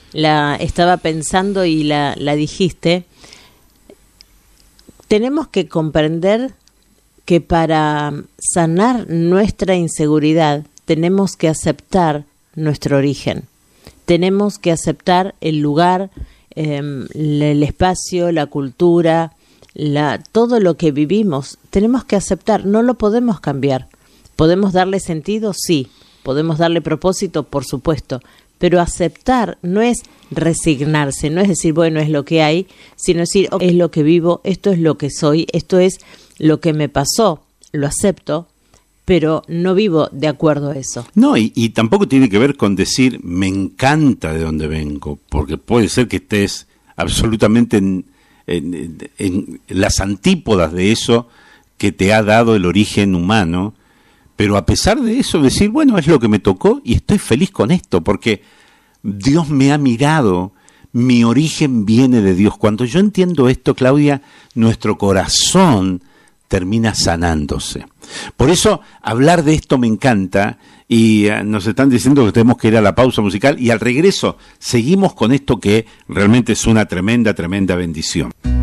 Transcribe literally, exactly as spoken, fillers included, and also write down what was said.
la estaba pensando y la, la dijiste. Tenemos que comprender que para sanar nuestra inseguridad tenemos que aceptar nuestro origen. Tenemos que aceptar el lugar, eh, el espacio, la cultura, la, todo lo que vivimos. Tenemos que aceptar, no lo podemos cambiar. ¿Podemos darle sentido? Sí. ¿Podemos darle propósito? Por supuesto. Pero aceptar no es resignarse, no es decir, bueno, es lo que hay, sino decir, okay, es lo que vivo, esto es lo que soy, esto es lo que me pasó, lo acepto, pero no vivo de acuerdo a eso. No, y, y tampoco tiene que ver con decir, me encanta de dónde vengo, porque puede ser que estés absolutamente en, en, en las antípodas de eso que te ha dado el origen humano, pero a pesar de eso decir, bueno, es lo que me tocó y estoy feliz con esto, porque Dios me ha mirado, mi origen viene de Dios. Cuando yo entiendo esto, Claudia, nuestro corazón termina sanándose. Por eso hablar de esto me encanta y uh, nos están diciendo que tenemos que ir a la pausa musical y al regreso seguimos con esto que realmente es una tremenda, tremenda bendición.